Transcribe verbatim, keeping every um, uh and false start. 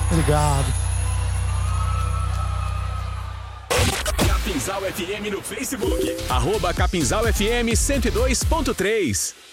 Obrigado. Capinzal F M no Facebook. Arroba Capinzal F M cento e dois ponto três.